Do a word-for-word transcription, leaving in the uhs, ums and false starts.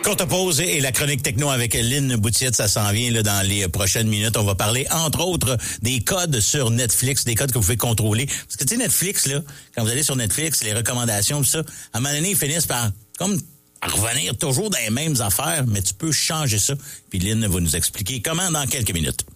Courte pause et la chronique techno avec Lynn Boutiette, ça s'en vient là, dans les prochaines minutes. On va parler, entre autres, des codes sur Netflix, des codes que vous pouvez contrôler. Parce que, tu sais, Netflix, là, quand vous allez sur Netflix, les recommandations, tout ça, à un moment donné, ils finissent par, comme, à revenir toujours dans les mêmes affaires, mais tu peux changer ça. Puis Lynn va nous expliquer comment dans quelques minutes.